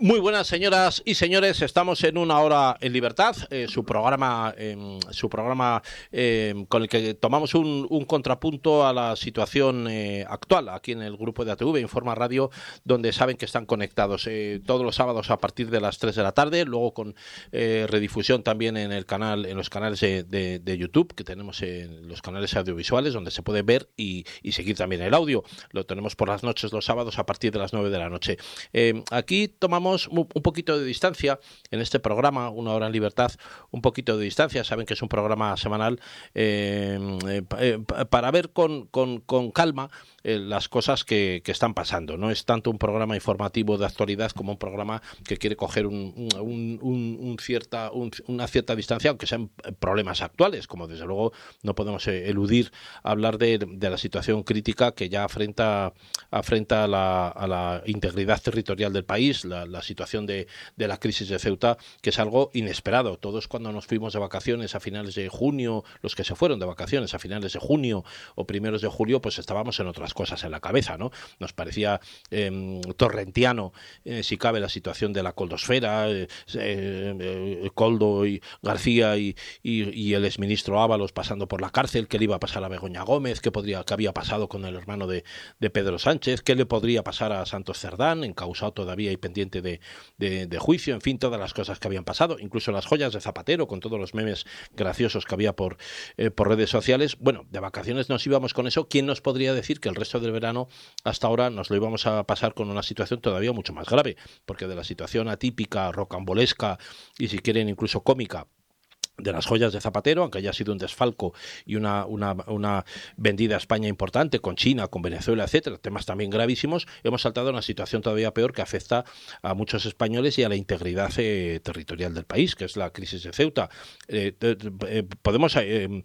Muy buenas, señoras y señores. Estamos en Una Hora en Libertad, su programa con el que tomamos un contrapunto a la situación actual aquí en el grupo de ATV Informa Radio, donde saben que están conectados todos los sábados a partir de las 3 de la tarde, luego con redifusión también en los canales de YouTube que tenemos, en los canales audiovisuales, donde se puede ver y seguir también el audio. Lo tenemos por las noches los sábados a partir de las 9 de la noche. Aquí tomamos un poquito de distancia en este programa, Una Hora en Libertad, un poquito de distancia. Saben que es un programa semanal para ver con calma las cosas que están pasando. No es tanto un programa informativo de actualidad como un programa que quiere coger una cierta distancia, aunque sean problemas actuales, como desde luego no podemos eludir hablar de la situación crítica que ya afrenta a la integridad territorial del país, la situación de la crisis de Ceuta, que es algo inesperado. Todos, cuando nos fuimos de vacaciones a finales de junio, los que se fueron de vacaciones a finales de junio o primeros de julio, pues estábamos en otras cosas en la cabeza, ¿no? Nos parecía torrentiano, si cabe, la situación de la coldosfera, Coldo y García y el exministro Ábalos pasando por la cárcel, qué le iba a pasar a Begoña Gómez, qué había pasado con el hermano de Pedro Sánchez, qué le podría pasar a Santos Cerdán, encausado todavía y pendiente de juicio, en fin, todas las cosas que habían pasado, incluso las joyas de Zapatero, con todos los memes graciosos que había por redes sociales. Bueno, de vacaciones nos íbamos con eso. ¿Quién nos podría decir que el resto del verano hasta ahora nos lo íbamos a pasar con una situación todavía mucho más grave? Porque de la situación atípica, rocambolesca y, si quieren, incluso cómica de las joyas de Zapatero, aunque haya sido un desfalco y una vendida a España importante, con China, con Venezuela, etcétera, temas también gravísimos, hemos saltado a una situación todavía peor que afecta a muchos españoles y a la integridad territorial del país, que es la crisis de Ceuta. Podemos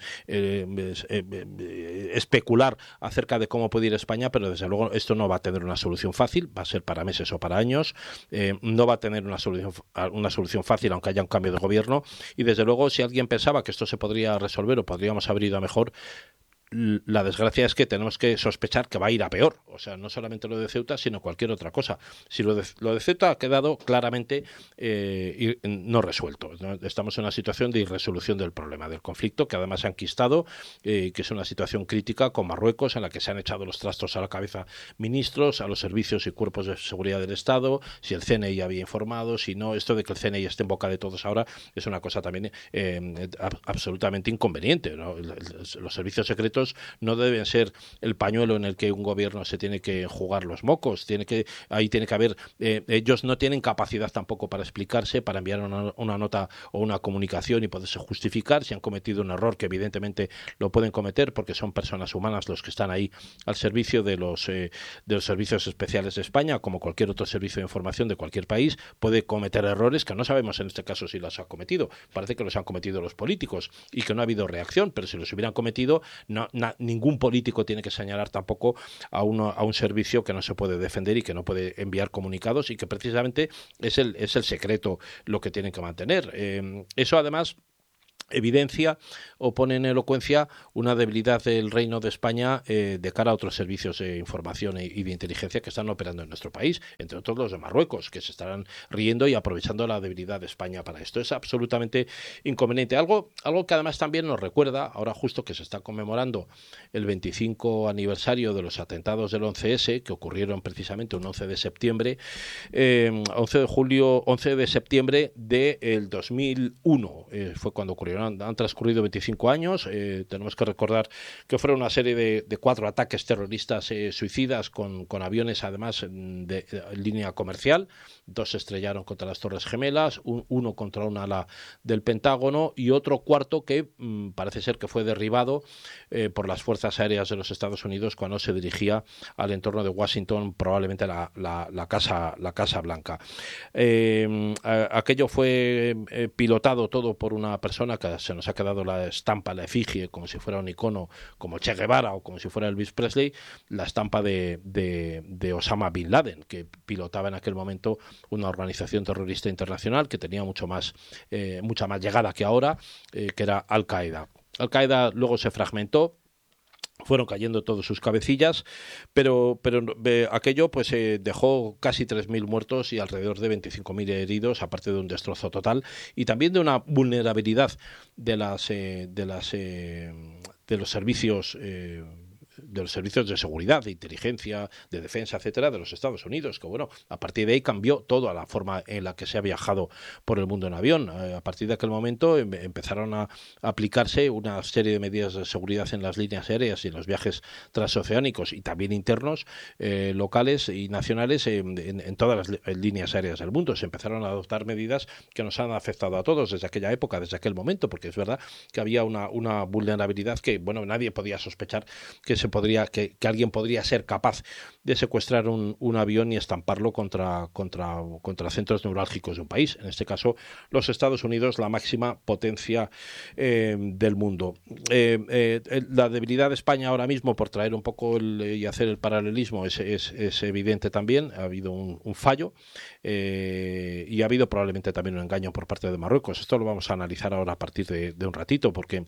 especular acerca de cómo puede ir España, pero desde luego esto no va a tener una solución fácil, va a ser para meses o para años, no va a tener una solución fácil, aunque haya un cambio de gobierno, y desde luego, si alguien pensaba que esto se podría resolver o podríamos haber ido a mejor, la desgracia es que tenemos que sospechar que va a ir a peor. O sea, no solamente lo de Ceuta, sino cualquier otra cosa. Si lo de Ceuta ha quedado claramente no resuelto, ¿no? Estamos en una situación de irresolución del problema, del conflicto, que además se ha enquistado, que es una situación crítica con Marruecos, en la que se han echado los trastos a la cabeza ministros, a los servicios y cuerpos de seguridad del Estado, si el CNI había informado, si no. Esto de que el CNI esté en boca de todos ahora es una cosa también absolutamente inconveniente, ¿no? Los servicios secretos no deben ser el pañuelo en el que un gobierno se tiene que jugar los mocos. Ahí tiene que haber, ellos no tienen capacidad tampoco para explicarse, para enviar una nota o una comunicación y poderse justificar si han cometido un error, que evidentemente lo pueden cometer porque son personas humanas los que están ahí al servicio de los servicios especiales de España, como cualquier otro servicio de información de cualquier país. Puede cometer errores que no sabemos en este caso si los ha cometido. Parece que los han cometido los políticos y que no ha habido reacción, pero si los hubieran cometido, ningún político tiene que señalar tampoco a un servicio que no se puede defender y que no puede enviar comunicados, y que precisamente es el secreto lo que tienen que mantener. Eso además evidencia o pone en elocuencia una debilidad del Reino de España de cara a otros servicios de información y de inteligencia que están operando en nuestro país, entre otros los de Marruecos, que se estarán riendo y aprovechando la debilidad de España para esto. Es absolutamente inconveniente. Algo que además también nos recuerda, ahora justo que se está conmemorando el 25 aniversario de los atentados del 11S, que ocurrieron precisamente un 11 de septiembre, 11 de septiembre del 2001, fue cuando ocurrieron. Han transcurrido 25 años. Tenemos que recordar que fueron una serie de 4 ataques terroristas suicidas con aviones, además de línea comercial. 2 se estrellaron contra las Torres Gemelas, uno contra un ala del Pentágono y otro cuarto que parece ser que fue derribado por las fuerzas aéreas de los Estados Unidos cuando se dirigía al entorno de Washington, probablemente la Casa Blanca. Aquello fue pilotado todo por una persona que se nos ha quedado la estampa, la efigie, como si fuera un icono, como Che Guevara o como si fuera Elvis Presley, la estampa de Osama Bin Laden, que pilotaba en aquel momento una organización terrorista internacional que tenía mucha más llegada que ahora, que era Al-Qaeda. Al-Qaeda luego se fragmentó, fueron cayendo todos sus cabecillas, pero aquello pues dejó casi 3.000 muertos y alrededor de 25.000 heridos, aparte de un destrozo total y también de una vulnerabilidad de los servicios de seguridad, de inteligencia, de defensa, etcétera, de los Estados Unidos, que bueno, a partir de ahí cambió toda la forma en la que se ha viajado por el mundo en avión. A partir de aquel momento empezaron a aplicarse una serie de medidas de seguridad en las líneas aéreas y en los viajes transoceánicos y también internos, locales y nacionales en todas las líneas aéreas del mundo. Se empezaron a adoptar medidas que nos han afectado a todos desde aquella época, desde aquel momento, porque es verdad que había una vulnerabilidad que, bueno, nadie podía sospechar que alguien podría ser capaz de secuestrar un avión y estamparlo contra centros neurálgicos de un país, en este caso los Estados Unidos, la máxima potencia del mundo. La debilidad de España ahora mismo, por traer un poco y hacer el paralelismo, es evidente también. Ha habido un fallo y ha habido probablemente también un engaño por parte de Marruecos. Esto lo vamos a analizar ahora a partir de un ratito, porque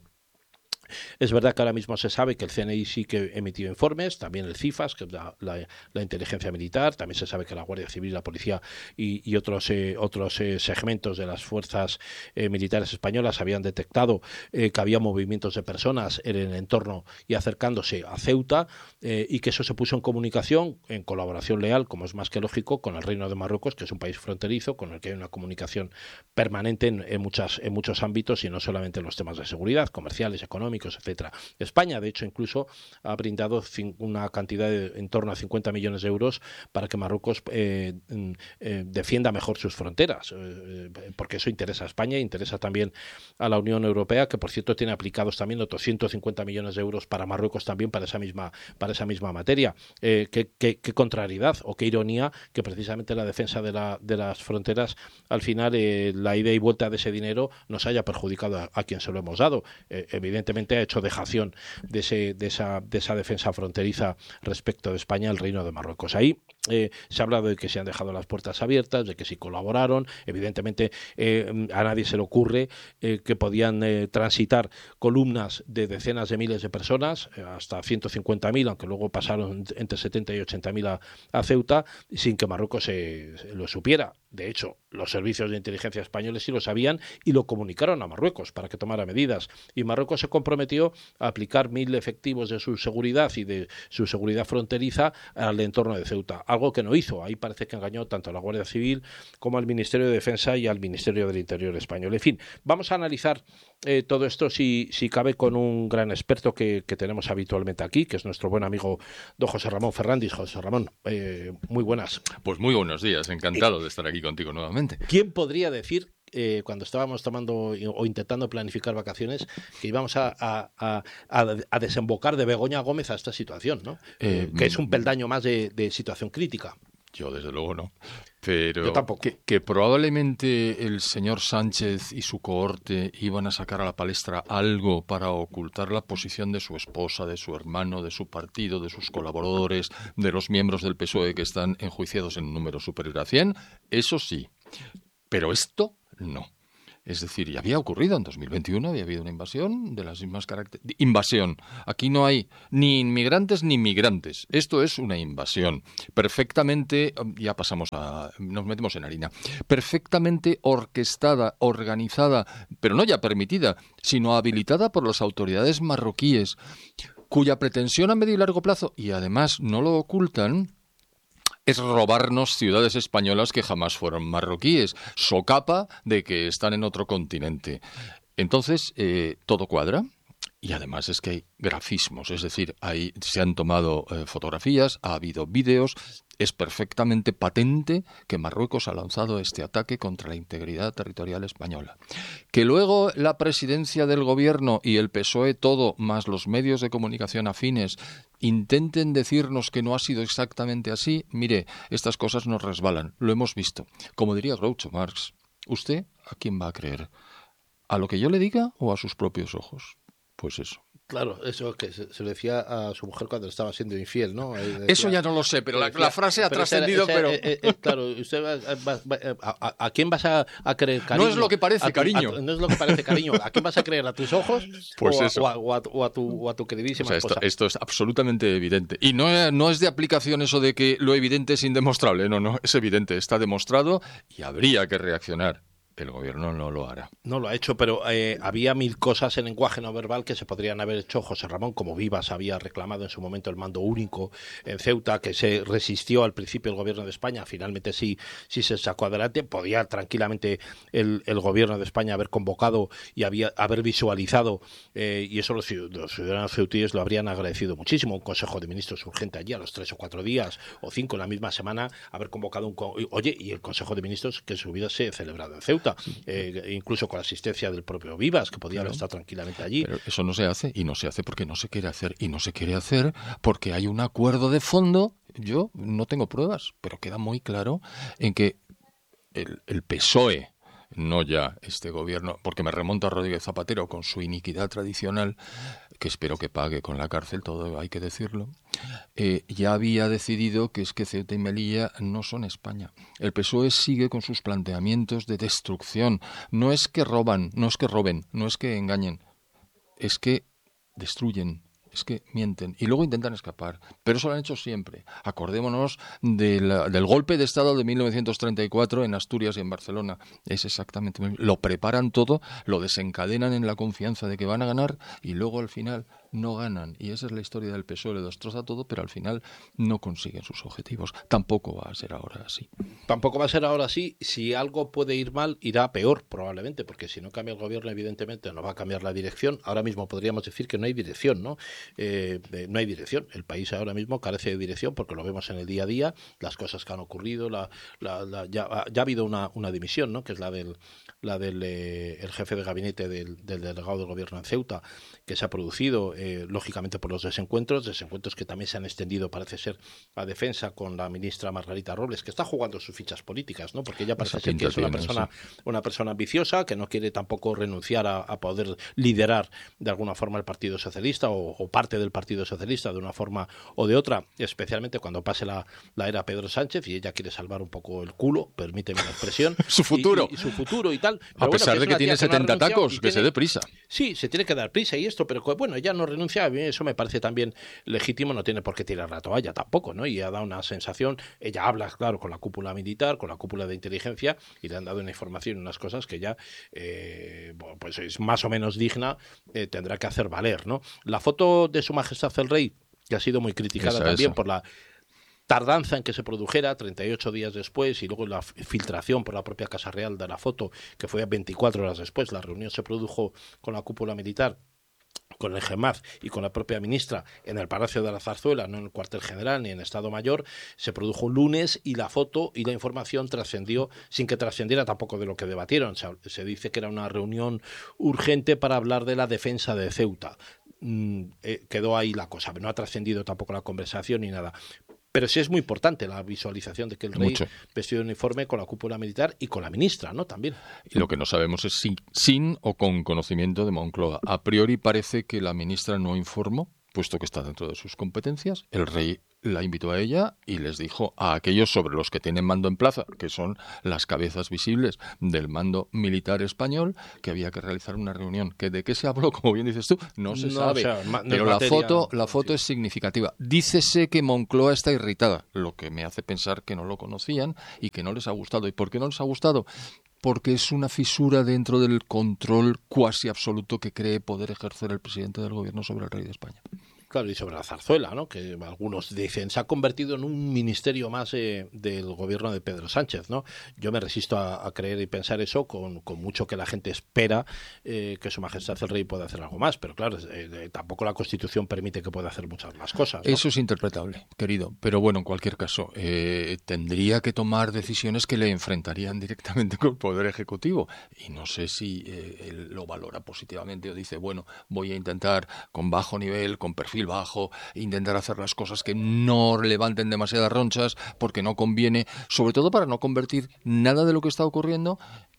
es verdad que ahora mismo se sabe que el CNI sí que emitió informes, también el CIFAS, que es la inteligencia militar, también se sabe que la Guardia Civil, la Policía y otros segmentos de las fuerzas militares españolas habían detectado que había movimientos de personas en el entorno y acercándose a Ceuta, y que eso se puso en comunicación, en colaboración leal, como es más que lógico, con el Reino de Marruecos, que es un país fronterizo, con el que hay una comunicación permanente en muchos ámbitos y no solamente en los temas de seguridad, comerciales, económicos, etcétera. España, de hecho, incluso ha brindado una cantidad de en torno a 50 millones de euros para que Marruecos defienda mejor sus fronteras, porque eso interesa a España e interesa también a la Unión Europea, que por cierto tiene aplicados también otros 150 millones de euros para Marruecos también para esa misma materia. Qué contrariedad o qué ironía que precisamente la defensa de las fronteras, al final la ida y vuelta de ese dinero nos haya perjudicado a quien se lo hemos dado. Evidentemente ha hecho dejación de esa defensa fronteriza respecto de España al Reino de Marruecos. Ahí se ha hablado de que se han dejado las puertas abiertas, de que sí colaboraron. Evidentemente a nadie se le ocurre que podían transitar columnas de decenas de miles de personas, hasta 150.000, aunque luego pasaron entre 70 y 80.000 a Ceuta, sin que Marruecos lo supiera. De hecho, los servicios de inteligencia españoles sí lo sabían y lo comunicaron a Marruecos para que tomara medidas. Y Marruecos se comprometió a aplicar 1.000 efectivos de su seguridad y de su seguridad fronteriza al entorno de Ceuta, algo que no hizo. Ahí parece que engañó tanto a la Guardia Civil como al Ministerio de Defensa y al Ministerio del Interior español. En fin, vamos a analizar todo esto, si cabe, con un gran experto que tenemos habitualmente aquí, que es nuestro buen amigo don José Ramón Ferrandis. José Ramón, muy buenas. Pues muy buenos días, encantado de estar aquí contigo nuevamente. ¿Quién podría decir, cuando estábamos tomando o intentando planificar vacaciones, que íbamos a desembocar de Begoña Gómez a esta situación, ¿no? Que es un peldaño más de situación crítica? Yo desde luego no, pero yo tampoco. Que probablemente el señor Sánchez y su cohorte iban a sacar a la palestra algo para ocultar la posición de su esposa, de su hermano, de su partido, de sus colaboradores, de los miembros del PSOE que están enjuiciados en un número superior a 100, eso sí, pero esto no. Es decir, ya había ocurrido en 2021, había habido una invasión de las mismas características. Invasión. Aquí no hay ni inmigrantes ni migrantes. Esto es una invasión. Perfectamente, ya nos metemos en harina. Perfectamente orquestada, organizada, pero no ya permitida, sino habilitada por las autoridades marroquíes, cuya pretensión a medio y largo plazo, y además no lo ocultan, es robarnos ciudades españolas que jamás fueron marroquíes, socapa de que están en otro continente. Entonces, todo cuadra. Y además es que hay grafismos, es decir, se han tomado fotografías, ha habido vídeos. Es perfectamente patente que Marruecos ha lanzado este ataque contra la integridad territorial española. Que luego la presidencia del gobierno y el PSOE todo, más los medios de comunicación afines, intenten decirnos que no ha sido exactamente así, mire, estas cosas nos resbalan, lo hemos visto. Como diría Groucho Marx, ¿usted a quién va a creer? ¿A lo que yo le diga o a sus propios ojos? Pues eso, Claro, eso que se lo decía a su mujer cuando estaba siendo infiel, ¿no? Decía, eso ya no lo sé, pero la frase ha trascendido, pero... claro, usted ¿a quién vas a creer, cariño? No es lo que parece, cariño. No es lo que parece, cariño. ¿A quién vas a creer? ¿A tus ojos? Pues o a tu queridísima esposa? Esto es absolutamente evidente. Y no es de aplicación eso de que lo evidente es indemostrable. No, es evidente, está demostrado y habría que reaccionar. El gobierno no lo hará. No lo ha hecho, pero había 1000 cosas en lenguaje no verbal que se podrían haber hecho. José Ramón, como Vivas había reclamado en su momento el mando único en Ceuta, que se resistió al principio el gobierno de España, finalmente sí se sacó adelante. Podía tranquilamente el gobierno de España haber convocado y haber visualizado, y eso los ciudadanos ceutíes lo habrían agradecido muchísimo. Un consejo de ministros urgente allí a los 3 o 4 días o 5 en la misma semana, haber convocado y el consejo de ministros que se hubiese celebrado en Ceuta. Incluso con la asistencia del propio Vivas, que podía haber estado tranquilamente allí. Pero eso no se hace, y no se hace porque no se quiere hacer, y no se quiere hacer porque hay un acuerdo de fondo. Yo no tengo pruebas, pero queda muy claro en que el PSOE, no ya este gobierno, porque me remonta a Rodríguez Zapatero con su iniquidad tradicional, que espero que pague con la cárcel, todo hay que decirlo, ya había decidido que es que Ceuta y Melilla no son España. El PSOE sigue con sus planteamientos de destrucción. No es que roben, no es que engañen, es que destruyen. Es que mienten y luego intentan escapar. Pero eso lo han hecho siempre. Acordémonos del golpe de Estado de 1934 en Asturias y en Barcelona. Es exactamente lo preparan todo, lo desencadenan en la confianza de que van a ganar y luego al final no ganan. Y esa es la historia del PSOE. Le destroza todo, pero al final no consiguen sus objetivos. Tampoco va a ser ahora así. Tampoco va a ser ahora así. Si algo puede ir mal, irá peor probablemente, porque si no cambia el gobierno, evidentemente no va a cambiar la dirección. Ahora mismo podríamos decir que no hay dirección, ¿no? No hay dirección. El país ahora mismo carece de dirección porque lo vemos en el día a día, las cosas que han ocurrido, ya ha habido una dimisión, ¿no? Que es la del el jefe de gabinete del delegado del gobierno en Ceuta, que se ha producido lógicamente por los desencuentros que también se han extendido, parece ser, a defensa con la ministra Margarita Robles, que está jugando sus fichas políticas, ¿no? Porque ella parece ser que es una persona ambiciosa, que no quiere tampoco renunciar a poder liderar de alguna forma el Partido Socialista o parte del Partido Socialista de una forma o de otra, especialmente cuando pase la era Pedro Sánchez, y ella quiere salvar un poco el culo, permíteme la expresión, su futuro y su futuro y tal. Pero a pesar de que tiene 70 tacos, que se dé prisa. Sí, se tiene que dar prisa y esto, pero bueno, ella no renuncia, a mí eso me parece también legítimo, no tiene por qué tirar la toalla tampoco, ¿no? Y ha dado una sensación, ella habla, claro, con la cúpula militar, con la cúpula de inteligencia, y le han dado una información, unas cosas que ya, pues es más o menos digna, tendrá que hacer valer, ¿no? La foto de Su Majestad el Rey, que ha sido muy criticada también por la tardanza en que se produjera, 38 días después, y luego la filtración por la propia Casa Real de la foto, que fue 24 horas después. La reunión se produjo con la cúpula militar, con el GEMAZ y con la propia ministra en el Palacio de la Zarzuela, no en el cuartel general ni en Estado Mayor. Se produjo un lunes y la foto y la información trascendió sin que trascendiera tampoco de lo que debatieron. Se dice que era una reunión urgente para hablar de la defensa de Ceuta. Quedó ahí la cosa, no ha trascendido tampoco la conversación ni nada. Pero sí es muy importante la visualización de que el rey vestido de uniforme con la cúpula militar y con la ministra, ¿no? También. Y lo que no sabemos es si sin o con conocimiento de Moncloa. A priori parece que la ministra no informó, puesto que está dentro de sus competencias. El rey la invitó a ella y les dijo a aquellos sobre los que tienen mando en plaza, que son las cabezas visibles del mando militar español, que había que realizar una reunión. ¿Que ¿De qué se habló? Como bien dices tú, no se sabe. Pero la foto es significativa. Dícese que Moncloa está irritada, lo que me hace pensar que no lo conocían y que no les ha gustado. ¿Y por qué no les ha gustado? Porque es una fisura dentro del control cuasi absoluto que cree poder ejercer el presidente del gobierno sobre el rey de España. Claro, y sobre la zarzuela, ¿no? Que algunos dicen se ha convertido en un ministerio más del gobierno de Pedro Sánchez, ¿no? Yo me resisto a creer y pensar eso, con mucho que la gente espera que Su Majestad el Rey pueda hacer algo más, pero claro, tampoco la Constitución permite que pueda hacer muchas más cosas, ¿no? Eso es interpretable, querido, pero bueno, en cualquier caso, tendría que tomar decisiones que le enfrentarían directamente con el Poder Ejecutivo, y no sé si él lo valora positivamente o dice, bueno, voy a intentar con bajo nivel, con perfil bajo, intentar hacer las cosas que no levanten demasiadas ronchas porque no conviene, sobre todo para no convertir nada de lo que está ocurriendo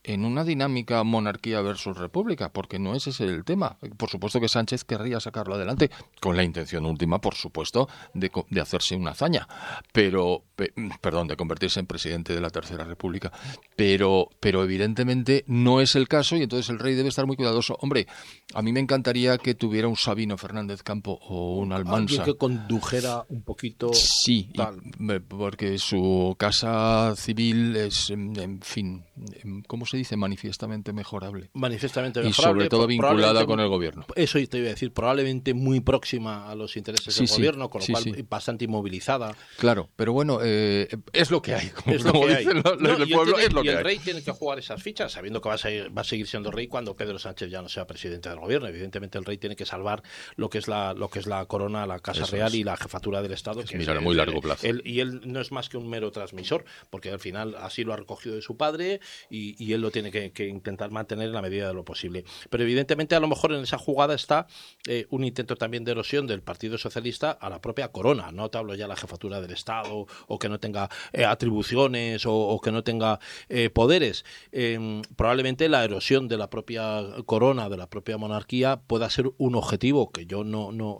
en una dinámica monarquía versus república, porque no es ese el tema. Por supuesto que Sánchez querría sacarlo adelante, con la intención última, por supuesto, de hacerse una hazaña, perdón, de convertirse en presidente de la Tercera República, pero evidentemente no es el caso, y entonces el rey debe estar muy cuidadoso. Hombre, a mí me encantaría que tuviera un Sabino Fernández Campo o un Almansa. Alguien que condujera un poquito. Sí, porque su casa civil es, en fin, ¿cómo se dice? Manifiestamente mejorable. Manifiestamente mejorable. Y sobre todo vinculada con el gobierno. Eso te iba a decir, probablemente muy próxima a los intereses del gobierno, con lo cual bastante inmovilizada. Claro, pero bueno, es lo que hay. Como dicen el pueblo, es lo que hay. Y el rey tiene que jugar esas fichas, sabiendo que va a seguir siendo rey cuando Pedro Sánchez ya no sea presidente del gobierno. Evidentemente el rey tiene que salvar lo que es la corona, la Casa Real y la jefatura del Estado. Que mirar a muy largo plazo. Él no es más que un mero transmisor, porque al final así lo ha recogido de su padre y él lo tiene que intentar mantener en la medida de lo posible. Pero evidentemente a lo mejor en esa jugada está un intento también de erosión del Partido Socialista a la propia corona. No te hablo ya de la jefatura del Estado o que no tenga atribuciones o que no tenga poderes. Probablemente la erosión de la propia corona, de la propia monarquía, pueda ser un objetivo que yo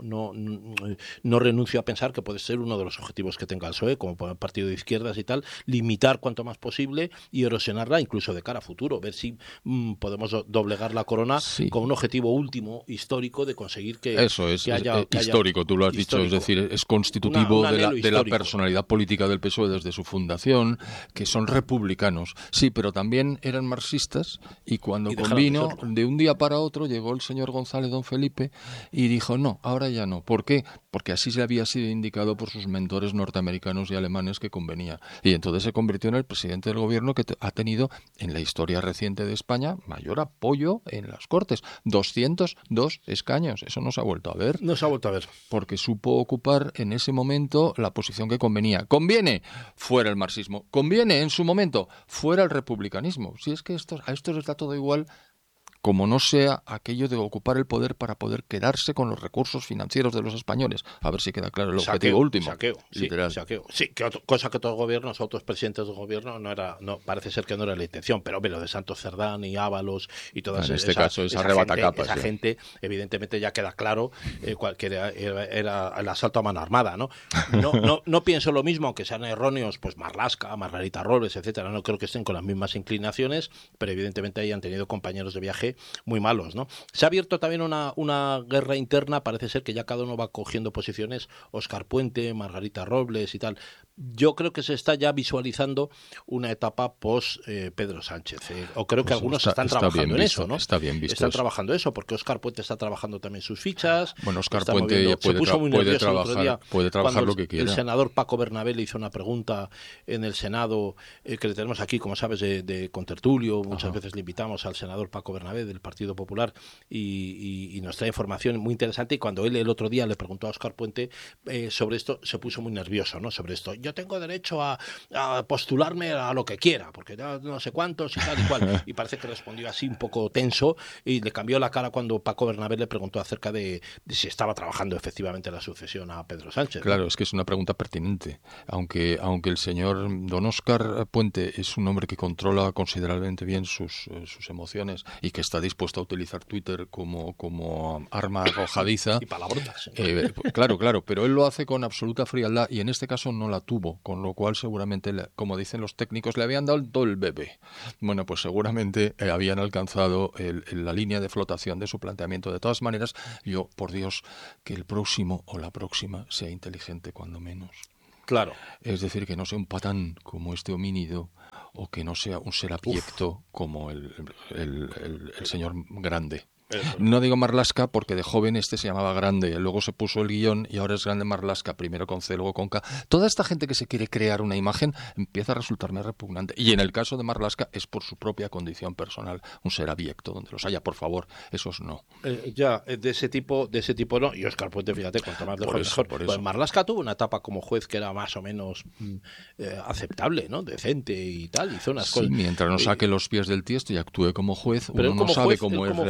no renuncio a pensar que puede ser uno de los objetivos que tenga el PSOE, como partido de izquierdas y tal, limitar cuanto más posible y erosionarla incluso de cara a futuro, ver si podemos doblegar la corona con un objetivo último histórico de conseguir que eso es, que haya histórico, tú lo has dicho, es decir, es constitutivo de la personalidad política del PSOE desde su fundación, que son republicanos, sí, pero también eran marxistas, y cuando convino, de un día para otro llegó el señor González, don Felipe, y dijo, no, ahora ya no. ¿Por qué? Porque así se había sido indicado por sus mentores norteamericanos y alemanes que convenía. Y entonces se convirtió en el presidente del gobierno que ha tenido en la historia reciente de España mayor apoyo en las Cortes. 202 escaños. Eso no se ha vuelto a ver. No se ha vuelto a ver. Porque supo ocupar en ese momento la posición que convenía. ¿Conviene? Fuera el marxismo. ¿Conviene en su momento? Fuera el republicanismo. Si es que a estos les da todo igual, como no sea aquello de ocupar el poder para poder quedarse con los recursos financieros de los españoles. A ver si queda claro el objetivo último. Saqueo. Sí, cosa que todos los gobiernos, otros presidentes del gobierno, parece ser que no era la intención, pero lo de Santos Cerdán y Ábalos y todas esa arrebatacapas. Esa gente, evidentemente ya queda claro que era el asalto a mano armada, ¿no? No pienso lo mismo, aunque sean erróneos, pues Marlaska, Margarita Robles, etcétera. No creo que estén con las mismas inclinaciones, pero evidentemente ahí han tenido compañeros de viaje muy malos, ¿no? Se ha abierto también una guerra interna, parece ser que ya cada uno va cogiendo posiciones, Óscar Puente, Margarita Robles y tal. Yo creo que se está ya visualizando una etapa post Pedro Sánchez, o creo que algunos están trabajando en eso, ¿no? Está bien visto. Están trabajando eso, porque Óscar Puente está trabajando también sus fichas. Bueno, Óscar Puente puede trabajar lo que quiera. El senador Paco Bernabé le hizo una pregunta en el Senado, que le tenemos aquí, como sabes, de contertulio. Muchas veces le invitamos al senador Paco Bernabé del Partido Popular y nos trae información muy interesante, y cuando él el otro día le preguntó a Óscar Puente sobre esto, se puso muy nervioso, ¿no? Sobre esto, yo tengo derecho a postularme a lo que quiera, porque ya no sé cuántos y tal y cual, y parece que respondió así un poco tenso, y le cambió la cara cuando Paco Bernabé le preguntó acerca de si estaba trabajando efectivamente la sucesión a Pedro Sánchez. Claro, es que es una pregunta pertinente, aunque el señor don Óscar Puente es un hombre que controla considerablemente bien sus emociones y que está dispuesto a utilizar Twitter como arma arrojadiza. Y palabrotas. Claro, pero él lo hace con absoluta frialdad, y en este caso no la tuvo, con lo cual seguramente, como dicen los técnicos, le habían dado todo el bebé. Bueno, pues seguramente habían alcanzado la línea de flotación de su planteamiento. De todas maneras, yo, por Dios, que el próximo o la próxima sea inteligente cuando menos. Claro. Es decir, que no sea un patán como este homínido, o que no sea un ser abyecto como el señor Grande. No digo Marlaska porque de joven se llamaba Grande, luego se puso el guión y ahora es Grande Marlaska, primero con C, luego con K. Toda esta gente que se quiere crear una imagen empieza a resultarme repugnante, y en el caso de Marlaska es por su propia condición personal, un ser abyecto, donde los haya, por favor, esos no. De ese tipo no, y Óscar Puente, fíjate, cuanto más lejos mejor. Pues Marlaska tuvo una etapa como juez que era más o menos aceptable, ¿no? Decente y tal, hizo unas cosas. Mientras no saque los pies del tiesto y actúe como juez, uno no sabe cómo es realmente, pero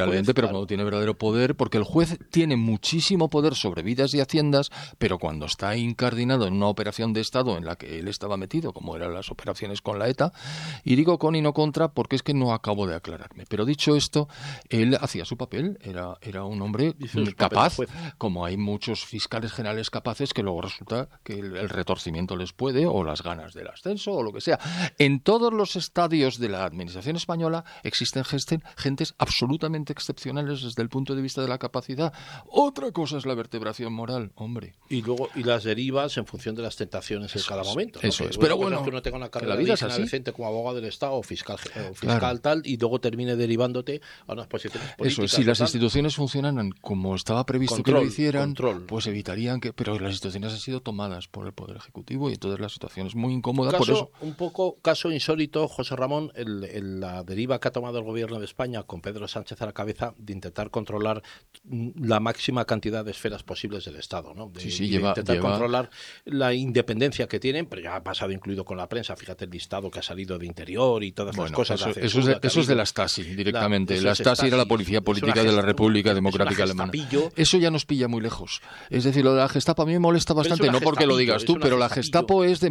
no tiene verdadero poder, porque el juez tiene muchísimo poder sobre vidas y haciendas, pero cuando está incardinado en una operación de Estado en la que él estaba metido, como eran las operaciones con la ETA, y digo con y no contra porque es que no acabo de aclararme. Pero dicho esto, él hacía su papel, era un hombre capaz, como hay muchos fiscales generales capaces que luego resulta que el retorcimiento les puede, o las ganas del ascenso, o lo que sea. En todos los estadios de la administración española existen gentes absolutamente excepcionales desde el punto de vista de la capacidad. Otra cosa es la vertebración moral, hombre. Y luego las derivas en función de las tentaciones en cada momento, ¿no? Eso es. Pero bueno, que uno tenga una carrera la vida es así, decente como abogado del Estado o fiscal claro, tal, y luego termine derivándote a unas posiciones políticas. Eso es. Si las instituciones funcionan como estaba previsto que lo hicieran, pues evitarían que... Pero las instituciones han sido tomadas por el Poder Ejecutivo y entonces la situación es muy incómoda por eso. Un poco caso insólito, José Ramón, la deriva que ha tomado el gobierno de España con Pedro Sánchez a la cabeza de intentar controlar la máxima cantidad de esferas posibles del Estado, ¿no? De intentar controlar la independencia que tienen, pero ya ha pasado incluido con la prensa. Fíjate el listado que ha salido de Interior y todas las cosas. Eso es de la Stasi directamente. La Stasi era la policía política de la República Democrática Alemana. Eso ya nos pilla muy lejos. Es decir, lo de la Gestapo a mí me molesta bastante, no porque lo digas tú, pero la Gestapo es de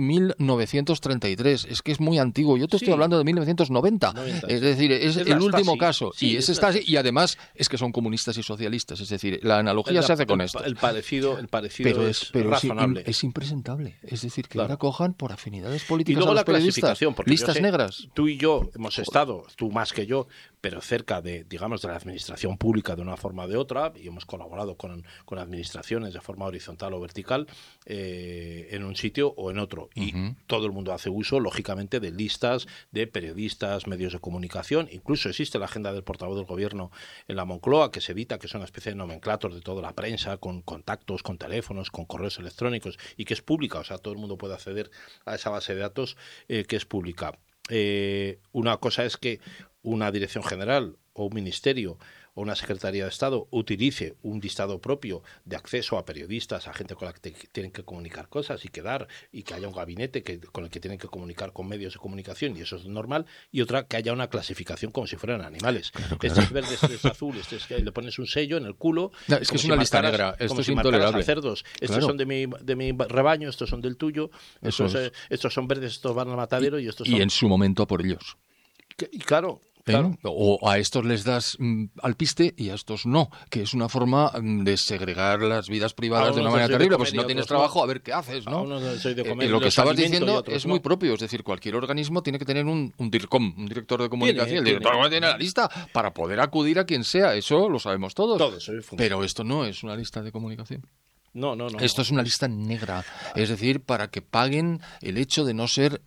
1933. Es que es muy antiguo. Yo te estoy hablando de 1990. Es decir, es el último caso. Y es Stasi, y además es que son comunistas y socialistas. Es decir, la analogía se hace con esto. El parecido es razonable. Es impresentable. Es decir, que ahora cojan por afinidades políticas y luego a los la clasificación, porque listas negras. Tú y yo hemos estado, tú más que yo, pero cerca de, digamos, de la administración pública de una forma o de otra, y hemos colaborado con administraciones de forma horizontal o vertical en un sitio o en otro. Y todo el mundo hace uso, lógicamente, de listas de periodistas, medios de comunicación. Incluso existe la agenda del portavoz del gobierno en la Moncloa, que se edita, que es una especie de nomenclator de toda la prensa, con contactos, con teléfonos, con correos electrónicos, y que es pública. O sea, todo el mundo puede acceder a esa base de datos que es pública. Una cosa es que una dirección general o un ministerio o una Secretaría de Estado utilice un listado propio de acceso a periodistas, a gente con la que tienen que comunicar cosas y quedar, y que haya un gabinete con el que tienen que comunicar con medios de comunicación, y eso es normal, y otra, que haya una clasificación como si fueran animales. Claro. Este es verde, este es azul, este es que le pones un sello en el culo. No, es que es una lista negra, esto es intolerable. A cerdos. Estos son de mi rebaño, estos son del tuyo, estos son verdes, estos van al matadero, y estos son... Y en su momento a por ellos. Y claro... Claro. O a estos les das alpiste y a estos no, que es una forma de segregar las vidas privadas de una manera terrible. Pues si no tienes trabajo, a ver qué haces, ¿no? Lo que estabas diciendo es muy propio, es decir, cualquier organismo tiene que tener un DIRCOM, un director de comunicación. El director tiene la lista para poder acudir a quien sea, eso lo sabemos todos. Pero esto no es una lista de comunicación. No. Esto es una lista negra, es decir, para que paguen el hecho de no ser...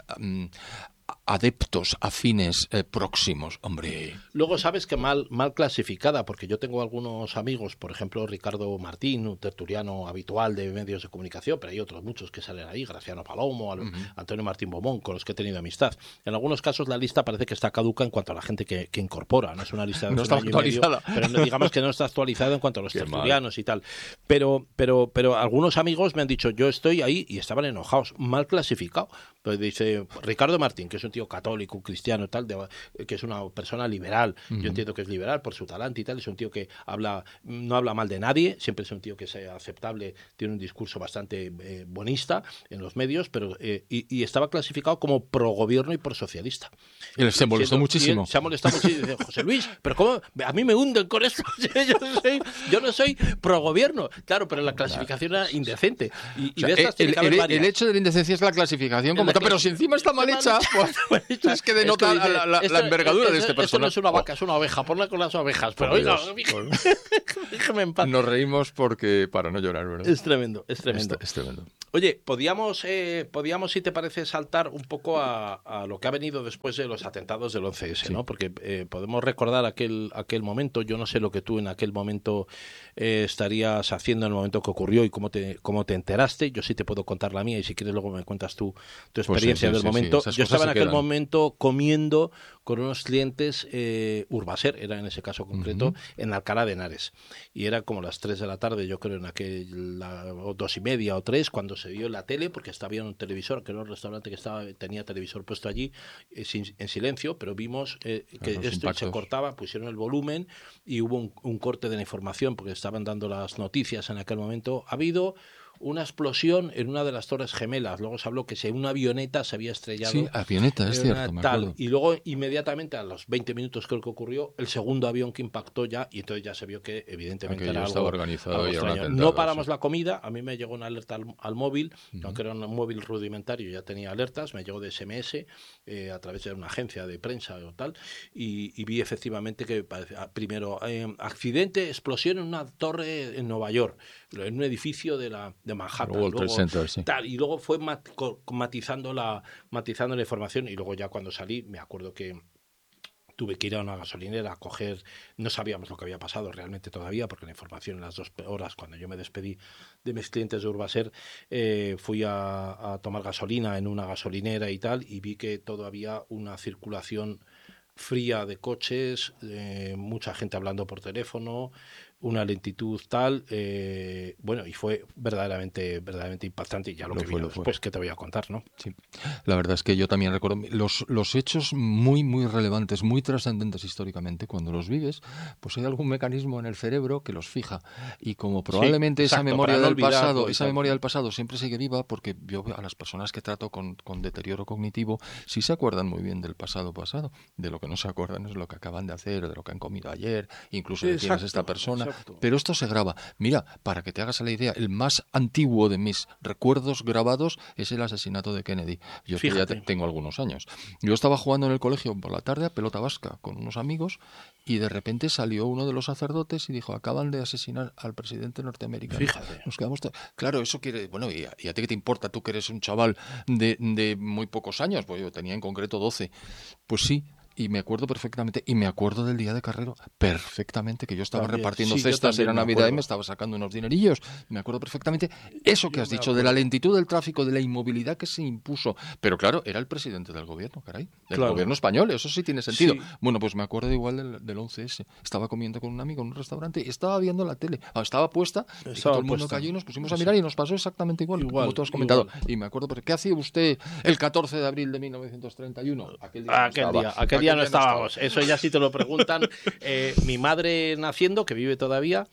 adeptos, afines, próximos, hombre. Luego sabes que mal clasificada, porque yo tengo algunos amigos, por ejemplo Ricardo Martín, un tertuliano habitual de medios de comunicación, pero hay otros muchos que salen ahí, Graciano Palomo, Antonio Martín Bomón, con los que he tenido amistad. En algunos casos la lista parece que está caduca en cuanto a la gente que incorpora, no es una lista de no está actualizada, pero digamos que no está actualizada en cuanto a los tertulianos y tal. Pero algunos amigos me han dicho, yo estoy ahí, y estaban enojados, mal clasificado. Pues dice Ricardo Martín, que es un tío católico, un cristiano, tal, que es una persona liberal. Yo entiendo que es liberal por su talante y tal. Es un tío que no habla mal de nadie, siempre es un tío que es aceptable, tiene un discurso bastante bonista en los medios, pero y estaba clasificado como pro gobierno y pro socialista. Y se molestó muchísimo. Se ha molestado muchísimo. Dice, José Luis, pero ¿cómo? A mí me hunden con esto. Yo no soy pro gobierno. Claro, pero la clasificación era indecente. Y el hecho de la indecencia es la clasificación como pero si encima está mal hecha, pues es que denota la envergadura de este personaje. Esto no es una vaca, es una oveja, ponla con las ovejas. Pero oiga, déjame en paz. Nos reímos porque para no llorar, ¿verdad? Es tremendo. Es tremendo. Oye, podíamos, si te parece, saltar un poco a lo que ha venido después de los atentados del 11S, ¿no? Porque podemos recordar aquel momento. Yo no sé lo que tú en aquel momento estarías haciendo en el momento que ocurrió y cómo te enteraste. Yo sí te puedo contar la mía, y si quieres luego me cuentas tu experiencia del momento. Yo estaba en aquel momento comiendo con unos clientes, Urbaser era en ese caso concreto, en Alcalá de Henares. Y era como las 3 de la tarde, yo creo, o 2:30 o 3, cuando se vio en la tele, porque había un televisor, que era un restaurante que tenía televisor puesto allí, en silencio, pero vimos que esto se cortaba, pusieron el volumen y hubo un corte de la información, porque estaban dando las noticias en aquel momento. Ha habido una explosión en una de las Torres Gemelas. Luego se habló que una avioneta se había estrellado. Sí, avioneta, es cierto, me acuerdo. Y luego, inmediatamente, a los 20 minutos creo que ocurrió, el segundo avión que impactó ya, y entonces ya se vio que evidentemente aquello era estaba algo organizado y era un extraño. atentado, No paramos la comida, a mí me llegó una alerta al móvil, aunque era un móvil rudimentario, ya tenía alertas, me llegó de SMS a través de una agencia de prensa o tal, y vi efectivamente que primero, accidente, explosión en una torre en Nueva York, en un edificio de Manhattan. World Trade Center, sí. Y luego fue matizando la información, y luego ya cuando salí me acuerdo que tuve que ir a una gasolinera a coger, no sabíamos lo que había pasado realmente todavía, porque la información en las 2 horas, cuando yo me despedí de mis clientes de Urbaser, fui a tomar gasolina en una gasolinera y tal, y vi que todavía una circulación fría de coches, mucha gente hablando por teléfono, una lentitud tal, bueno, y fue verdaderamente impactante, y ya lo que vino después, que te voy a contar, ¿no? Sí, la verdad es que yo también recuerdo los hechos muy, muy relevantes, muy trascendentes históricamente. Cuando los vives, pues hay algún mecanismo en el cerebro que los fija, y como probablemente esa memoria del pasado siempre sigue viva, porque yo a las personas que trato con deterioro cognitivo sí se acuerdan muy bien del pasado, de lo que no se acuerdan es lo que acaban de hacer, de lo que han comido ayer, incluso de quién es esta persona. Pero esto se graba. Mira, para que te hagas la idea, el más antiguo de mis recuerdos grabados es el asesinato de Kennedy. Yo ya tengo algunos años. Yo estaba jugando en el colegio por la tarde a pelota vasca con unos amigos, y de repente salió uno de los sacerdotes y dijo: acaban de asesinar al presidente norteamericano. Fíjate. Nos quedamos claro, eso quiere... Bueno, ¿y a ti qué te importa? Tú que eres un chaval de muy pocos años, pues yo tenía en concreto 12. Pues sí. Y me acuerdo perfectamente, y me acuerdo del día de Carrero perfectamente, que yo estaba repartiendo cestas, era Navidad, y me estaba sacando unos dinerillos. Me acuerdo perfectamente eso que has dicho, de la lentitud del tráfico, de la inmovilidad que se impuso. Pero claro, era el presidente del gobierno, caray, del gobierno español, eso sí tiene sentido. Sí. Bueno, pues me acuerdo igual del 11S. Estaba comiendo con un amigo en un restaurante y estaba viendo la tele. Estaba puesta, y todo el mundo cayó y nos pusimos a mirar, y nos pasó exactamente igual como tú has comentado. Y me acuerdo, ¿qué hacía usted el 14 de abril de 1931? Aquel día no estábamos. Eso ya sí te lo preguntan. Mi madre naciendo, que vive todavía,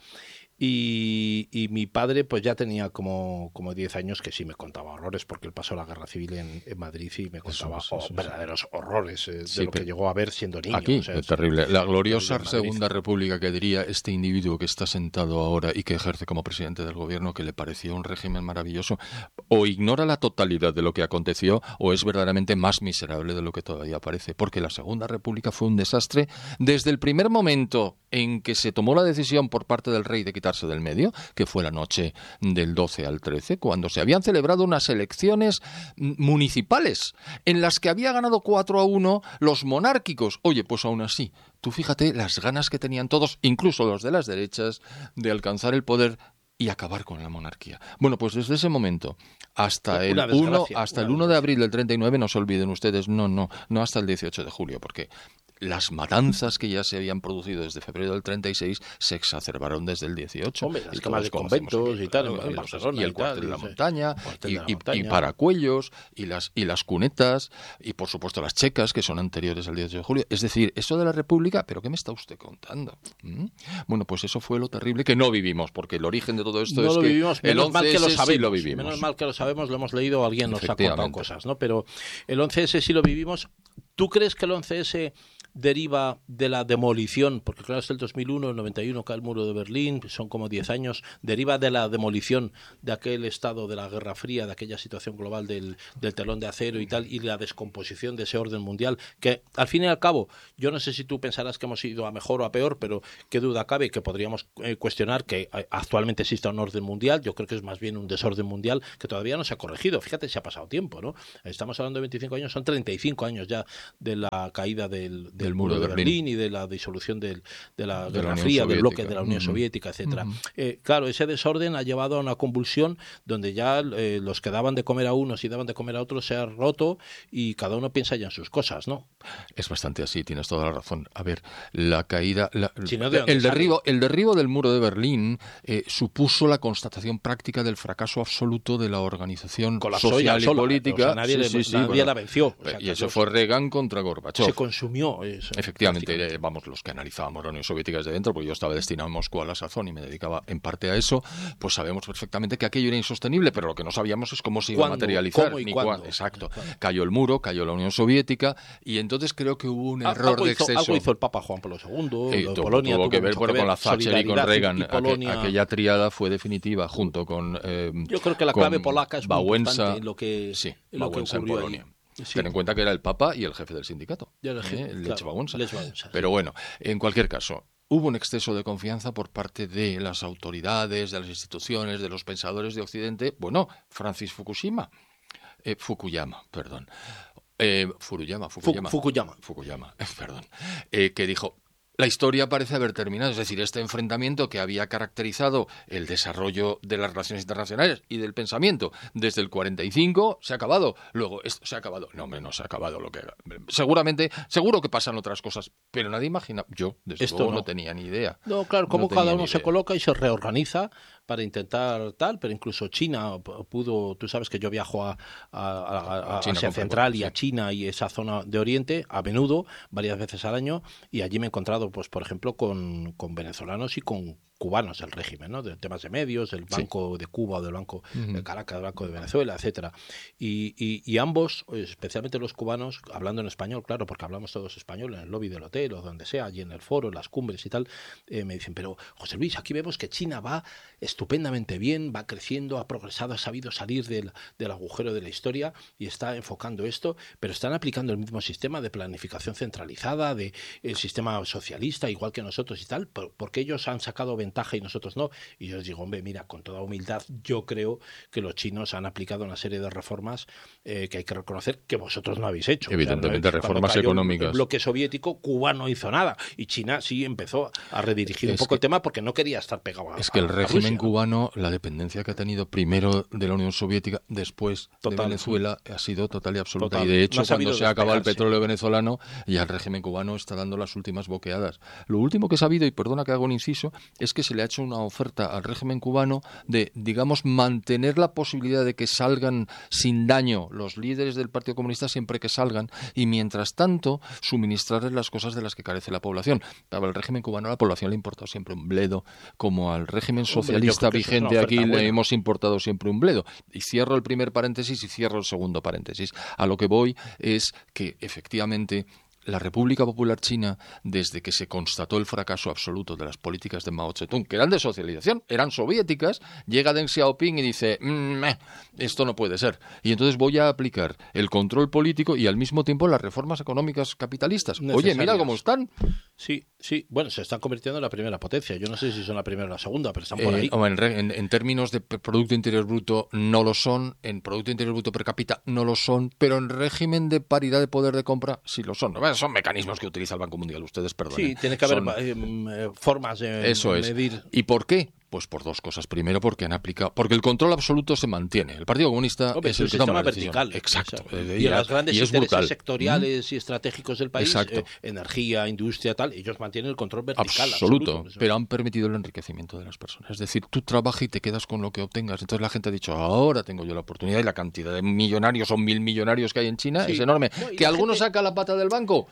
y mi padre pues ya tenía como 10 años, que sí me contaba horrores, porque él pasó la guerra civil en Madrid y me contaba verdaderos horrores de lo que llegó a ver siendo niño. Aquí, o sea, es terrible. La gloriosa Segunda República, que diría este individuo que está sentado ahora y que ejerce como presidente del gobierno, que le parecía un régimen maravilloso, o ignora la totalidad de lo que aconteció, o es verdaderamente más miserable de lo que todavía parece, porque la Segunda República fue un desastre desde el primer momento en que se tomó la decisión por parte del rey de quitarse del medio, que fue la noche del 12 al 13, cuando se habían celebrado unas elecciones municipales en las que había ganado 4-1 los monárquicos. Oye, pues aún así, tú fíjate las ganas que tenían todos, incluso los de las derechas, de alcanzar el poder y acabar con la monarquía. Bueno, pues desde ese momento hasta el 1 de abril del 39, no se olviden ustedes, no hasta el 18 de julio, porque las matanzas que ya se habían producido desde febrero del 36 se exacerbaron desde el 18. Hombre, las quemas de conventos y tal, en Barcelona, y el cuartel de la montaña, y Paracuellos, y las cunetas, y por supuesto las checas, que son anteriores al 18 de julio. Es decir, eso de la República, ¿pero qué me está usted contando? Bueno, pues eso fue lo terrible que no vivimos, porque el origen de todo esto es que el 11S sí lo vivimos. Menos mal que lo sabemos, lo hemos leído, alguien nos ha contado cosas, ¿no? Pero el 11S sí lo vivimos. ¿Tú crees que el 11S deriva de la demolición? Porque claro, es el 2001, el 91 cae el muro de Berlín, son como 10 años, deriva de la demolición de aquel estado de la Guerra Fría, de aquella situación global del telón de acero y tal, y la descomposición de ese orden mundial, que al fin y al cabo, yo no sé si tú pensarás que hemos ido a mejor o a peor, pero qué duda cabe que podríamos cuestionar que actualmente exista un orden mundial. Yo creo que es más bien un desorden mundial que todavía no se ha corregido. Fíjate, se ha pasado tiempo, ¿no? Estamos hablando de 25 años, son 35 años ya de la caída del del muro de Berlín y de la disolución de la Guerra Fría, del bloque de la Unión Soviética, etcétera. Claro, ese desorden ha llevado a una convulsión donde ya los que daban de comer a unos y daban de comer a otros se ha roto y cada uno piensa ya en sus cosas, ¿no? Es bastante así, tienes toda la razón. A ver, la caída, el derribo del muro de Berlín supuso la constatación práctica del fracaso absoluto de la organización social y política. O sea, nadie la venció. O sea, y eso fue Reagan contra Gorbachev. Se consumió eso. Efectivamente, vamos, los que analizábamos la Unión Soviética desde dentro, porque yo estaba destinado en Moscú a la sazón y me dedicaba en parte a eso, pues sabemos perfectamente que aquello era insostenible, pero lo que no sabíamos es cómo se iba a materializar. ¿Cómo y cuándo? Exacto. Cayó el muro, cayó la Unión Soviética y entonces creo que hubo un error de exceso. Algo hizo el Papa Juan Pablo II, Polonia tuvo que ver con la Thatcher y con Reagan. Aquella triada fue definitiva junto con yo creo que la clave polaca es muy Wałęsa, importante en lo que Wałęsa en Polonia. Sí. Ten en cuenta que era el Papa y el jefe del sindicato, Lech Wałęsa. Pero bueno, en cualquier caso, hubo un exceso de confianza por parte de las autoridades, de las instituciones, de los pensadores de Occidente. Bueno, Francis Fukuyama, que dijo: la historia parece haber terminado, es decir, este enfrentamiento que había caracterizado el desarrollo de las relaciones internacionales y del pensamiento desde el 45 se ha acabado. Luego, esto se ha acabado. No, no se ha acabado. Seguro que pasan otras cosas, pero nadie imagina. Yo, desde luego, no tenía ni idea. No, claro, como cada uno se coloca y se reorganiza para intentar pero incluso China pudo, tú sabes que yo viajo a Asia Central y a China y esa zona de Oriente a menudo, varias veces al año, y allí me he encontrado, pues por ejemplo, con venezolanos y con cubanos del régimen, ¿no? De temas de medios, del Banco de Cuba o del Banco de Caracas, del Banco de Venezuela, etcétera. Y ambos, especialmente los cubanos, hablando en español, claro, porque hablamos todos español en el lobby del hotel o donde sea, allí en el foro, en las cumbres y tal, me dicen, pero José Luis, aquí vemos que China va estupendamente bien, va creciendo, ha progresado, ha sabido salir del agujero de la historia y está enfocando esto, pero están aplicando el mismo sistema de planificación centralizada, de el sistema socialista, igual que nosotros y tal, porque ellos han sacado ventaja y nosotros no. Y yo les digo, hombre, mira, con toda humildad, yo creo que los chinos han aplicado una serie de reformas que hay que reconocer que vosotros no habéis hecho. Evidentemente, o sea, reformas económicas. El bloque soviético, Cuba no hizo nada y China sí empezó a redirigir un poco el tema porque no quería estar pegado a Es que el régimen Rusia, cubano, la dependencia que ha tenido primero de la Unión Soviética, después de Venezuela, ha sido total y absoluta. Y de hecho, cuando se acaba el petróleo venezolano, ya el régimen cubano está dando las últimas boqueadas. Lo último que he sabido, y perdona que haga un inciso, es que se le ha hecho una oferta al régimen cubano de, digamos, mantener la posibilidad de que salgan sin daño los líderes del Partido Comunista siempre que salgan y, mientras tanto, suministrarles las cosas de las que carece la población. Para el régimen cubano a la población le ha importado siempre un bledo, como al régimen socialista vigente aquí le hemos importado siempre un bledo. Y cierro el primer paréntesis y cierro el segundo paréntesis. A lo que voy es que, efectivamente, la República Popular China, desde que se constató el fracaso absoluto de las políticas de Mao Zedong, que eran de socialización, eran soviéticas, llega Deng Xiaoping y dice, esto no puede ser. Y entonces voy a aplicar el control político y al mismo tiempo las reformas económicas capitalistas. Oye, mira cómo están. Sí. Bueno, se están convirtiendo en la primera potencia. Yo no sé si son la primera o la segunda, pero están por ahí. En términos de Producto Interior Bruto no lo son, en Producto Interior Bruto per cápita no lo son, pero en régimen de paridad de poder de compra sí lo son. Son mecanismos que utiliza el Banco Mundial, ustedes perdonen. Sí, tiene que haber formas de medir. Es. ¿Y por qué? Pues por dos cosas. Primero, porque el control absoluto se mantiene. El Partido Comunista es el que toma la decisión. Vertical. Exacto. Y las grandes intereses brutal. sectoriales y estratégicos del país, energía, industria, tal, ellos mantienen el control vertical. Absoluto. Pero han permitido el enriquecimiento de las personas. Es decir, tú trabajas y te quedas con lo que obtengas. Entonces la gente ha dicho, ahora tengo yo la oportunidad, y la cantidad de millonarios o 1.000 millonarios que hay en China es enorme. No, ¿que alguno saca la pata del banco?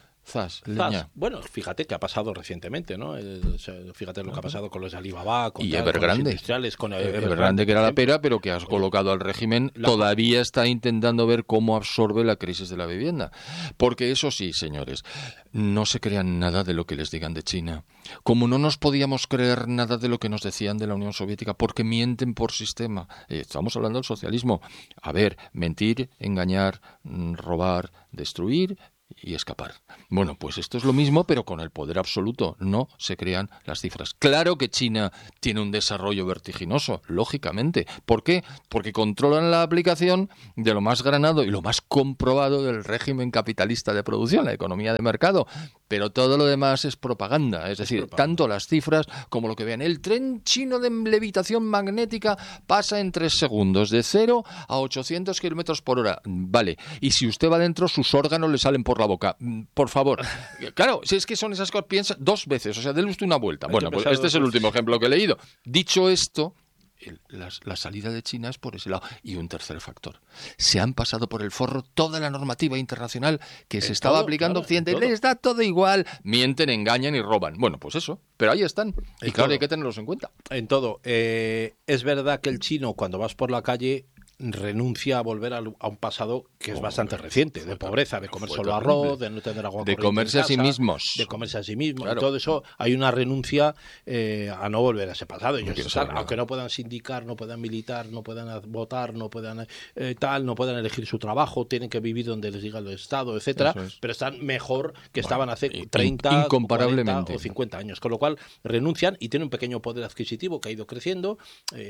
Leña. Bueno, fíjate que ha pasado recientemente, ¿no? Fíjate lo que ha pasado con los de Alibaba, con Evergrande. Los industriales, con Evergrande, que era la pera, pero que has colocado al régimen, todavía está intentando ver cómo absorbe la crisis de la vivienda. Porque eso sí, señores, no se crean nada de lo que les digan de China. Como no nos podíamos creer nada de lo que nos decían de la Unión Soviética, porque mienten por sistema. Estamos hablando del socialismo. A ver, mentir, engañar, robar, destruir y escapar. Bueno, pues esto es lo mismo, pero con el poder absoluto. No se crean las cifras. Claro que China tiene un desarrollo vertiginoso, lógicamente. ¿Por qué? Porque controlan la aplicación de lo más granado y lo más comprobado del régimen capitalista de producción, la economía de mercado. Pero todo lo demás es propaganda. Es decir, tanto las cifras como lo que vean. El tren chino de levitación magnética pasa en 3 segundos, de 0 a 800 kilómetros por hora. Vale. Y si usted va dentro, sus órganos le salen por la boca. Por favor. Claro, si es que son esas cosas, piensa 2 veces. O sea, déle usted una vuelta. Bueno, pues este es el último ejemplo que he leído. Dicho esto, la salida de China es por ese lado. Y un tercer factor. Se han pasado por el forro toda la normativa internacional que se estaba aplicando a Occidente. Les da todo igual. Mienten, engañan y roban. Bueno, pues eso. Pero ahí están. Y claro, hay que tenerlos en cuenta. En todo. Es verdad que el chino, cuando vas por la calle, renuncia a volver a un pasado que es bastante reciente, de pobreza, de comer solo arroz, de no tener agua corriente, de comerse a sí mismos. De comerse a sí mismos. Claro. Y todo eso, hay una renuncia a no volver a ese pasado. Ellos están, aunque no puedan sindicar, no puedan militar, no puedan votar, no puedan no puedan elegir su trabajo, tienen que vivir donde les diga el Estado, etcétera, pero están mejor que estaban hace 30, 40 o 50 años. Con lo cual, renuncian y tienen un pequeño poder adquisitivo que ha ido creciendo,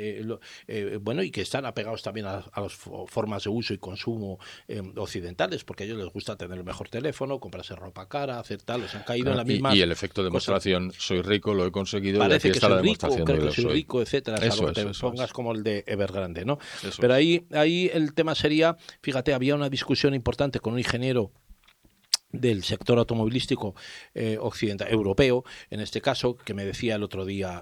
y que están apegados también a las formas de uso y consumo occidentales, porque a ellos les gusta tener el mejor teléfono, comprarse ropa cara, hacer tal, les han caído en la misma. Y el efecto de demostración, soy rico, lo he conseguido, parece y que soy rico, creo que soy rico, etcétera, salvo que te pongas como el de Evergrande, ¿no? Pero ahí el tema sería, fíjate, había una discusión importante con un ingeniero del sector automovilístico occidental, europeo, en este caso, que me decía el otro día,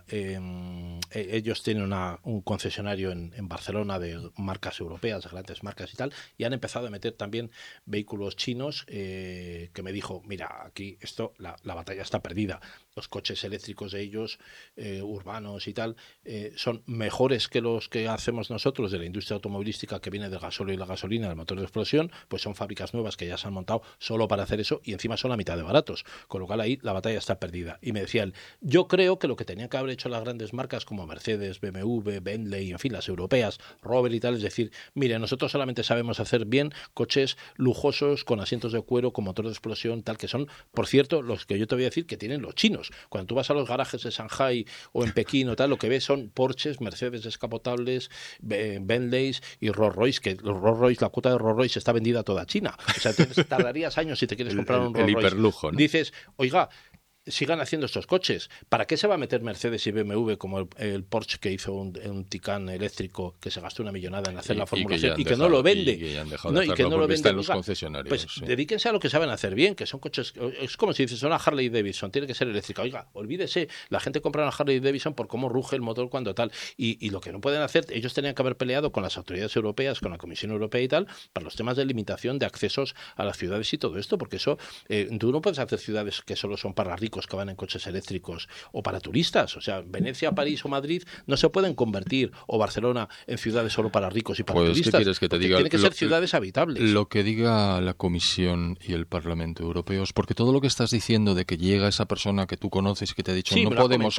ellos tienen un concesionario en Barcelona de marcas europeas, de grandes marcas y tal, y han empezado a meter también vehículos chinos, que me dijo, mira, aquí la batalla está perdida, los coches eléctricos de ellos, urbanos y tal, son mejores que los que hacemos nosotros de la industria automovilística, que viene del gasóleo y la gasolina, del motor de explosión, pues son fábricas nuevas que ya se han montado solo para hacer eso, y encima son la mitad de baratos, con lo cual ahí la batalla está perdida. Y me decía él, yo creo que lo que tenían que haber hecho las grandes marcas como Mercedes, BMW, Bentley, en fin, las europeas, Rover y tal, es decir, mire, nosotros solamente sabemos hacer bien coches lujosos con asientos de cuero, con motor de explosión, tal, que son, por cierto, los que yo te voy a decir que tienen los chinos. Cuando tú vas a los garajes de Shanghai o en Pekín o tal, lo que ves son Porsches, Mercedes descapotables, Bentleys y Rolls Royce, que los Rolls Royce, la cuota de Rolls Royce está vendida a toda China. O sea, tardarías años si te quieres comprar un Rolls Royce. El hiperlujo, ¿no? Dices, oiga, sigan haciendo estos coches. ¿Para qué se va a meter Mercedes y BMW como el Porsche que hizo un Taycan eléctrico que se gastó una millonada en hacer la formulación y que no lo vende? Y que no lo vende en los concesionarios. Pues dedíquense a lo que saben hacer bien, que son coches. Es como si dices, una Harley Davidson, tiene que ser eléctrica. Oiga, olvídese, la gente compra una Harley Davidson por cómo ruge el motor cuando tal. Y lo que no pueden hacer, ellos tenían que haber peleado con las autoridades europeas, con la Comisión Europea y tal, para los temas de limitación de accesos a las ciudades y todo esto, porque eso, tú no puedes hacer ciudades que solo son para ricos, que van en coches eléctricos, o para turistas. O sea, Venecia, París o Madrid no se pueden convertir, o Barcelona, en ciudades solo para ricos y para turistas. ¿Qué quieres que te diga? Tienen que ser ciudades habitables. Lo que diga la Comisión y el Parlamento Europeo es porque todo lo que estás diciendo de que llega esa persona que tú conoces y que te ha dicho no podemos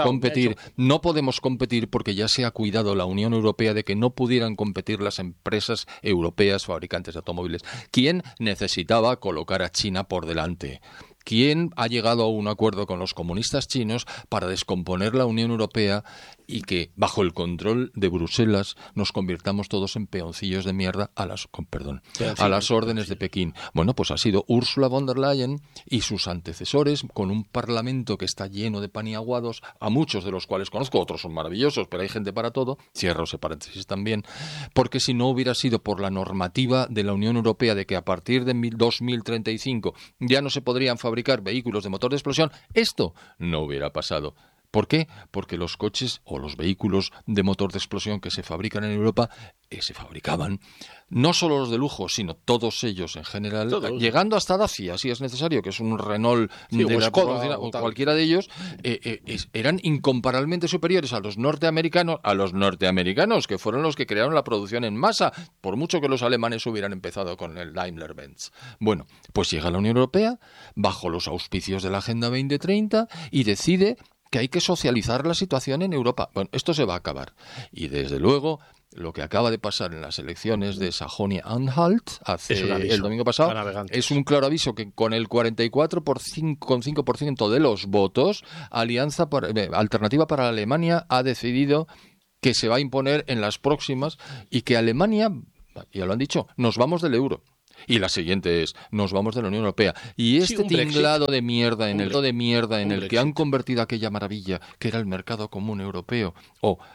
competir porque ya se ha cuidado la Unión Europea de que no pudieran competir las empresas europeas fabricantes de automóviles. ¿Quién necesitaba colocar a China por delante? ¿Quién ha llegado a un acuerdo con los comunistas chinos para descomponer la Unión Europea y que, bajo el control de Bruselas, nos convirtamos todos en peoncillos de mierda a las órdenes de Pekín? Bueno, pues ha sido Ursula von der Leyen y sus antecesores, con un parlamento que está lleno de paniaguados, a muchos de los cuales conozco, otros son maravillosos, pero hay gente para todo, cierro ese paréntesis también, porque si no hubiera sido por la normativa de la Unión Europea de que a partir de 2035 ya no se podrían fabricar vehículos de motor de explosión, esto no hubiera pasado. ¿Por qué? Porque los coches o los vehículos de motor de explosión que se fabrican en Europa se fabricaban, no solo los de lujo, sino todos ellos en general, llegando hasta Dacia, si es necesario, que es un Renault de la Skoda, o cualquiera de ellos, eran incomparablemente superiores a los norteamericanos, que fueron los que crearon la producción en masa, por mucho que los alemanes hubieran empezado con el Daimler-Benz. Bueno, pues llega la Unión Europea, bajo los auspicios de la Agenda 2030, y decide que hay que socializar la situación en Europa. Bueno, esto se va a acabar. Y desde luego lo que acaba de pasar en las elecciones de Sajonia-Anhalt el domingo Van pasado navegantes. es un claro aviso que con el 44,5% de los votos, Alternativa para Alemania ha decidido que se va a imponer en las próximas y que Alemania, ya lo han dicho, nos vamos del euro. Y la siguiente es, nos vamos de la Unión Europea. Y este tinglado de mierda en el que han convertido aquella maravilla que era el mercado común europeo, o